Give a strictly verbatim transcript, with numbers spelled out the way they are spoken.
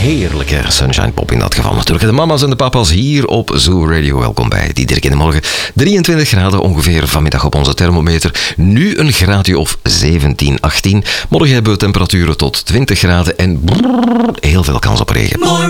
heerlijke Sunshine Pop in dat geval natuurlijk. De mama's en de papa's hier op Zoo Radio. Welkom bij Diederik in de Morgen. drieëntwintig graden ongeveer vanmiddag op onze thermometer. Nu een graadje of zeventien, achttien. Morgen hebben we temperaturen tot twintig graden en brrr, heel veel kans op regen.